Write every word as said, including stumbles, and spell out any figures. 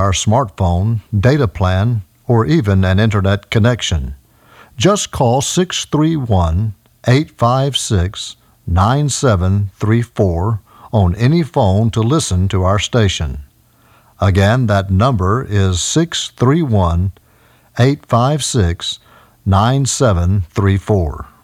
our smartphone, data plan, or even an internet connection. Just call six three one, eight five six, nine seven three four on any phone to listen to our station. Again, that number is six three one, eight five six, nine seven three four.